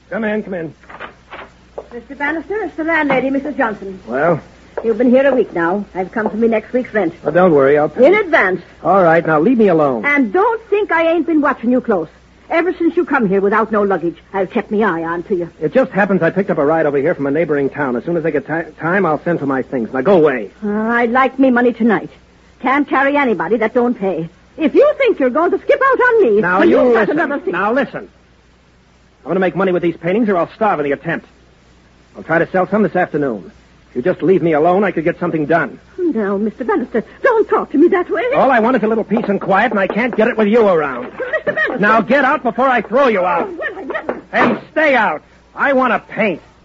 Come in, come in. Mr. Bannister, it's the landlady, Mrs. Johnson. Well? You've been here a week now. I've come for me next week's rent. Oh, don't worry, I'll pay. In advance. All right, now leave me alone. And don't think I ain't been watching you close. Ever since you come here without no luggage, I've kept me eye on to you. It just happens I picked up a ride over here from a neighboring town. As soon as I get time, I'll send for my things. Now go away. I'd like me money tonight. Can't carry anybody that don't pay. If you think you're going to skip out on me... Now well, you you've got listen. another thing. Now listen. I'm going to make money with these paintings or I'll starve in the attempt. I'll try to sell some this afternoon. If you just leave me alone, I could get something done. No, Mr. Bannister, don't talk to me that way. All I want is a little peace and quiet, and I can't get it with you around. Mr. Bannister... Now get out before I throw you out. Oh, well, I never... And stay out. I want to paint.